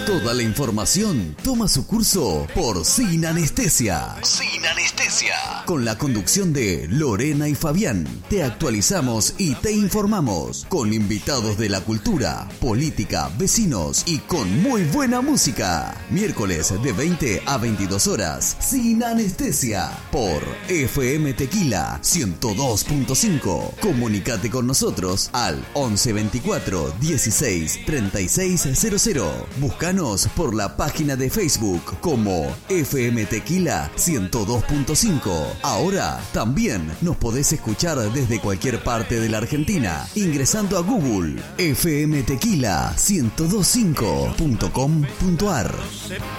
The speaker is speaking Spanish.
Toda la información toma su curso por Sin Anestesia. Sin Anestesia. Con la conducción de Lorena y Fabián, te actualizamos y te informamos con invitados de la cultura, política, vecinos y con muy buena música. Miércoles de 20 a 22 horas, Sin Anestesia, por FM Tequila 102.5. Comunícate con nosotros al 11 24 16 36 00. Búscanos por la página de Facebook como FM Tequila 102.5. Ahora también nos podés escuchar desde cualquier parte de la Argentina ingresando a Google fmtequila1025.com.ar.